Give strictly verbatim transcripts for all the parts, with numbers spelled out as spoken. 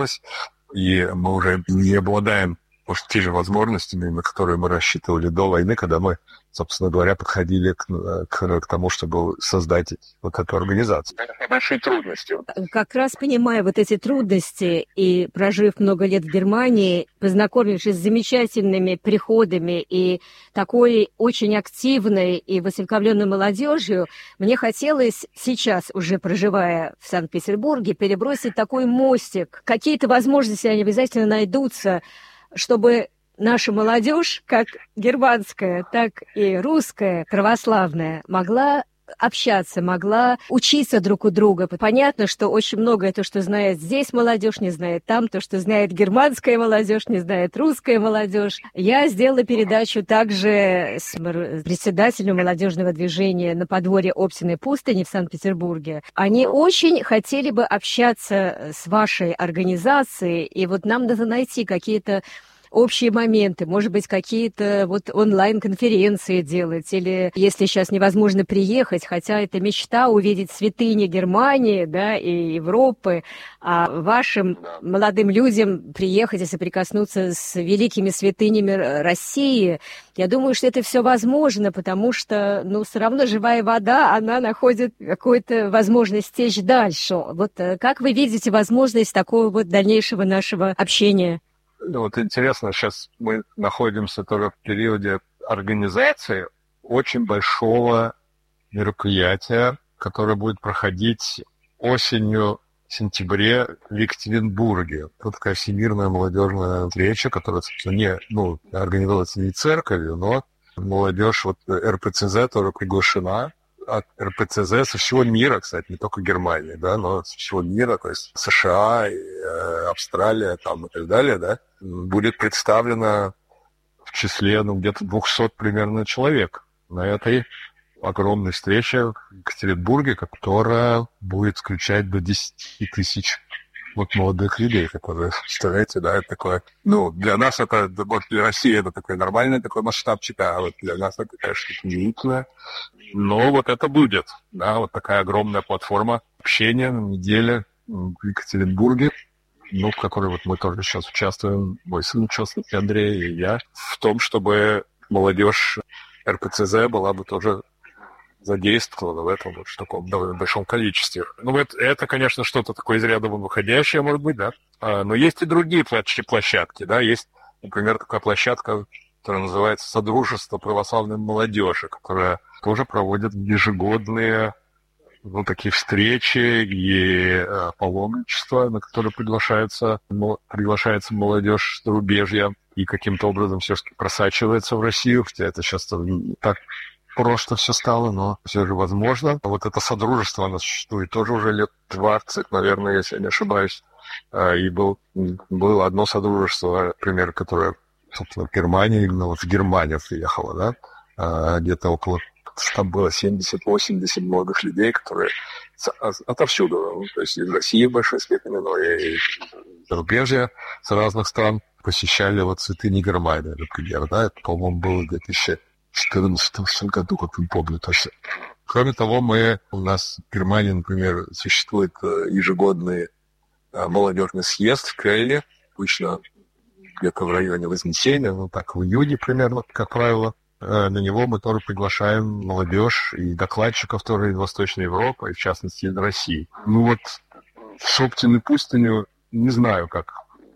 и мы уже не обладаем, может, те же возможностями, на которые мы рассчитывали до войны, когда мы, собственно говоря, подходили к, к, к тому, чтобы создать вот эту организацию. Это большие трудности. Как раз понимая вот эти трудности и прожив много лет в Германии, познакомившись с замечательными приходами и такой очень активной и высокомленной молодежью, мне хотелось сейчас, уже проживая в Санкт-Петербурге, перебросить такой мостик. Какие-то возможности они обязательно найдутся, чтобы наша молодежь, как германская, так и русская, православная, могла общаться, могла учиться друг у друга. Понятно, что очень многое то, что знает здесь молодежь, не знает там, то, что знает германская молодежь, не знает русская молодежь. Я сделала передачу также с председателем молодежного движения на подворье Оптиной пустыни в Санкт-Петербурге. Они очень хотели бы общаться с вашей организацией, и вот нам надо найти какие-то общие моменты, может быть, какие-то вот онлайн-конференции делать, или если сейчас невозможно приехать, хотя это мечта увидеть святыни Германии, да, и Европы, а вашим молодым людям приехать и соприкоснуться с великими святынями России, я думаю, что это все возможно, потому что, ну, все равно живая вода, она находит какую-то возможность течь дальше. Вот как вы видите возможность такого вот дальнейшего нашего общения? Ну, вот интересно, сейчас мы находимся тоже в периоде организации очень большого мероприятия, которое будет проходить осенью, в сентябре в Екатеринбурге. Это такая всемирная молодежная встреча, которая, собственно, не, ну, организовывается не церковью, но молодежь, вот эр пэ цэ зэ тоже приглашена. От эр пэ цэ зэ со всего мира, кстати, не только Германии, да, но со всего мира, то есть США, и, э, Австралия там, и так далее, да, будет представлено в числе, ну, где-то двухсот примерно человек на этой огромной встрече в Екатеринбурге, которая будет включать до десяти тысяч вот молодых людей, которые, представляете, да, это такое, ну, для нас это, вот для России это такой нормальный такой масштабчик, а вот для нас это, конечно, удивительно. Но вот это будет, да, вот такая огромная платформа общения на неделе в Екатеринбурге, ну, в которой вот мы тоже сейчас участвуем, мой сын участвует, Андрей, и я, в том, чтобы молодежь эр пэ цэ зэ была бы тоже задействована в этом вот в таком довольно большом количестве. Ну, это, это, конечно, что-то такое из ряда вон выходящее, может быть, да. А, но есть и другие площадки, да. Есть, например, такая площадка, которая называется «Содружество православной молодежи», которая тоже проводит ежегодные, ну, такие встречи и э, паломничества, на которые приглашается, ну, приглашается молодежь с зарубежья и каким-то образом все-таки просачивается в Россию, хотя это сейчас так просто все стало, но все же возможно. Вот это содружество, оно существует тоже уже лет двадцать, наверное, если я не ошибаюсь. И был, было одно содружество, например, которое, собственно, в Германии, именно вот в Германию приехало, да, где-то около, там было семьдесят-восемьдесят молодых людей, которые отовсюду, то есть из России в большой степени, но и из зарубежья, с разных стран посещали вот святыни Германии, например, да, это, по-моему, было в две тысячи четырнадцатом году, как я помню точно. Кроме того, мы, у нас в Германии, например, существует ежегодный молодежный съезд в Кельне, обычно где-то в районе Вознесения, ну так, в июне примерно, как правило. На него мы тоже приглашаем молодежь и докладчиков тоже из Восточной Европы, и в частности из России. Ну вот с Оптиной пустынью не знаю, как.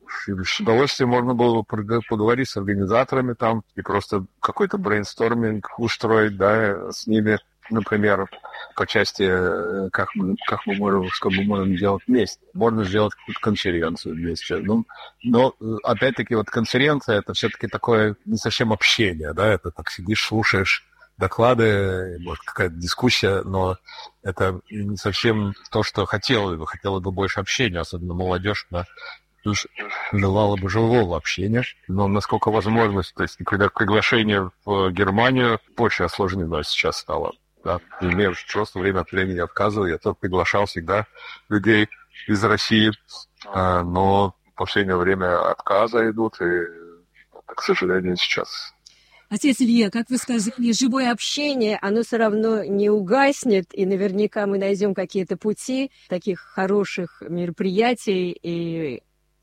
С удовольствием можно было бы поговорить с организаторами там и просто какой-то брейнсторминг устроить, да, с ними, например, по части, как мы, как мы можем, что мы можем делать вместе. Можно сделать какую-то конференцию вместе. Ну, но, опять-таки, вот конференция — это все-таки такое не совсем общение, да, это так сидишь, слушаешь доклады, может, какая-то дискуссия, но это не совсем то, что хотелось бы. Хотелось бы больше общения, особенно молодежь, да, желала бы живого общения, но насколько возможность, то есть, когда приглашение в Германию очень осложнено сейчас стало, да, и мне просто время от времени отказываю, я только приглашал всегда людей из России, но в последнее время отказы идут, и, к сожалению, сейчас. Отец Илья, как вы сказали, живое общение, оно все равно не угаснет, и наверняка мы найдем какие-то пути таких хороших мероприятий и